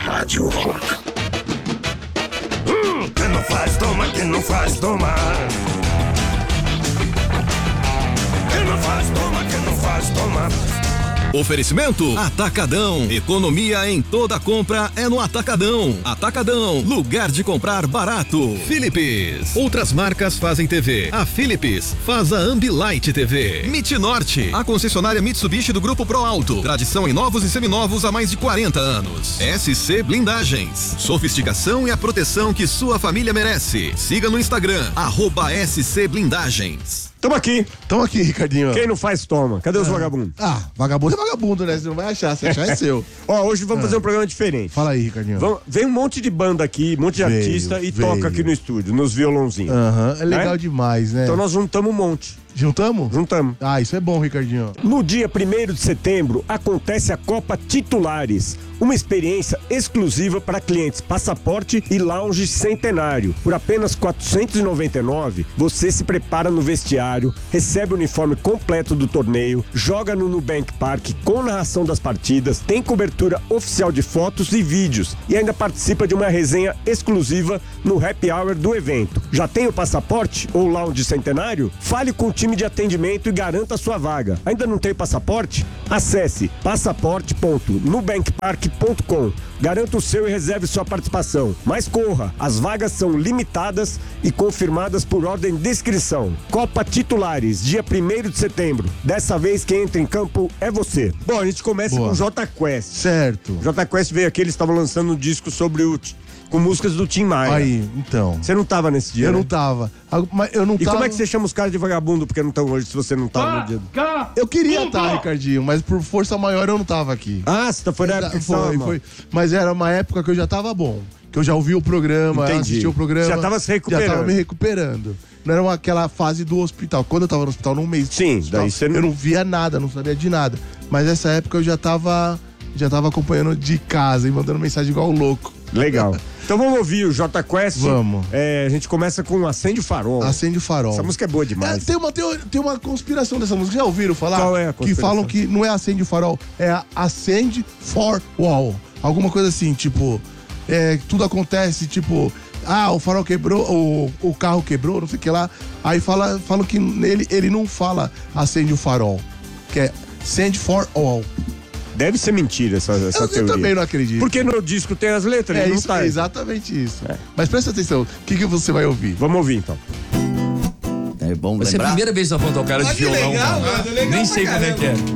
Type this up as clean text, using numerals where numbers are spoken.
Rádio Rock. Quem não faz, toma, quem não faz, toma. Quem não faz, toma, quem não faz, toma. Oferecimento Atacadão. Economia em toda compra é no Atacadão. Atacadão, lugar de comprar barato. Philips. Outras marcas fazem TV. A Philips faz a Ambilight TV. MIT Norte, a concessionária Mitsubishi do Grupo Pro Alto. Tradição em novos e seminovos há mais de 40 anos. SC Blindagens. Sofisticação e a proteção que sua família merece. Siga no Instagram, @SC Blindagens. Tamo aqui, Ricardinho. Quem não faz, toma. Cadê os vagabundos? Vagabundo é vagabundo, né? Você não vai achar, se achar é seu. Ó, hoje vamos fazer um programa diferente. Fala aí, Ricardinho. Vem um monte de banda aqui, um monte de artista e toca aqui no estúdio, nos violãozinhos. É legal demais, né? Então nós juntamos um monte. Juntamos? Juntamos. Isso é bom, Ricardinho. No dia 1º de setembro, acontece a Copa Titulares, uma experiência exclusiva para clientes Passaporte e Lounge Centenário. Por apenas R$ 499, você se prepara no vestiário, recebe o uniforme completo do torneio, joga no Nubank Park com narração das partidas, tem cobertura oficial de fotos e vídeos e ainda participa de uma resenha exclusiva no Happy Hour do evento. Já tem o Passaporte ou Lounge Centenário? Fale com o time de atendimento e garanta a sua vaga. Ainda não tem passaporte? Acesse passaporte.nubankpark.com. Garanta o seu e reserve sua participação. Mas corra, as vagas são limitadas e confirmadas por ordem de inscrição. Copa Titulares, dia 1º de setembro. Dessa vez quem entra em campo é você. Bom, a gente começa com o Jota Quest. Certo. Jota Quest veio aqui, eles estavam lançando um disco com músicas do Tim Maia. Aí, então. Você não tava nesse dia, Eu né? não tava. Mas eu não E tava... como é que você chama os caras de vagabundo porque não estão hoje, se você não tava no dia? Eu queria estar, Ricardinho, mas por força maior eu não tava aqui. Você foi na época que foi. Mas era uma época que eu já tava bom. Que eu já ouvi o programa, assisti o programa. Já tava se recuperando. Já tava me recuperando. Não era aquela fase do hospital. Quando eu tava no hospital, num mês. Sim, daí você não... Eu não via nada, não sabia de nada. Mas nessa época eu já tava acompanhando de casa e mandando mensagem igual louco. Legal. Então vamos ouvir o Jota Quest. Vamos. A gente começa com Acende o Farol. Acende o Farol. Essa música é boa demais. Tem uma conspiração dessa música. Já ouviram falar? Qual é a conspiração? Que falam que não é Acende o Farol, é Acende for Wall. Alguma coisa assim, tipo... tudo acontece, tipo... o farol quebrou, o carro quebrou, não sei o que lá. Aí falam que ele não fala Acende o Farol, que é Send for All. Deve ser mentira essa teoria. Eu também não acredito. Porque no disco tem as letras, ele não isso, tá. É exatamente isso. Mas presta atenção, o que você vai ouvir? Vamos ouvir então. É bom Vai ser a primeira vez que nós vamos tocar de violão. Legal, Nem sei como é que é.